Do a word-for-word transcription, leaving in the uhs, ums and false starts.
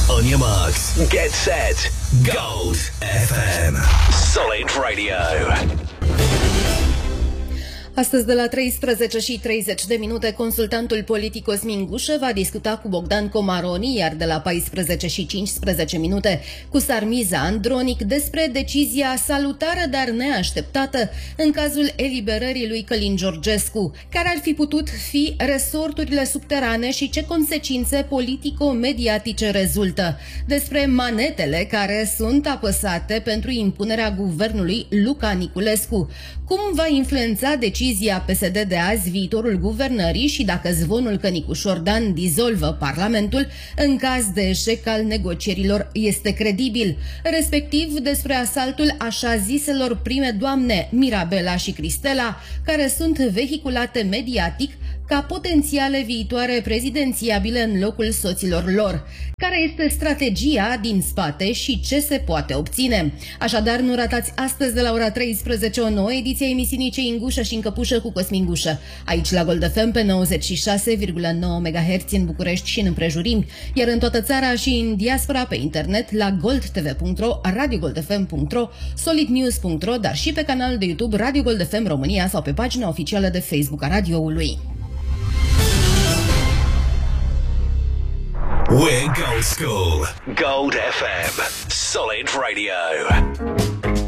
On your marks, get set, Gold F M. Solid Radio. Astăzi de la treisprezece și treizeci de minute, consultantul politic Cosmin Gușă va discuta cu Bogdan Comaroni, iar de la paisprezece și cincisprezece minute cu Sarmiza Andronic despre decizia salutară, dar neașteptată în cazul eliberării lui Călin Georgescu, care ar fi putut fi resorturile subterane și ce consecințe politico-mediatice rezultă, despre manetele care sunt apăsate pentru impunerea guvernului Luca Niculescu, cum va influența decizia P S D de azi viitorul guvernării și dacă zvonul că Nicu Șordan dizolvă Parlamentul în caz de eșec al negocierilor este credibil, respectiv despre asaltul așa ziselor prime doamne Mirabela și Cristela, care sunt vehiculate mediatic ca potențiale viitoare prezidențiabile în locul soților lor. Care este strategia din spate și ce se poate obține? Așadar, nu ratați astăzi de la ora treisprezece o nouă ediție a emisiunii Cei în gușă și în căpușă cu Cosmin Gușă, aici la Gold F M pe nouăzeci și șase virgulă nouă megahertz în București și în împrejurimi, iar în toată țara și în diaspora pe internet la gold t v punct r o, radio gold f m punct r o, solid news punct r o, dar și pe canalul de YouTube Radio Gold F M România sau pe pagina oficială de Facebook a radioului. We're Gold School. Gold F M. Solid Radio.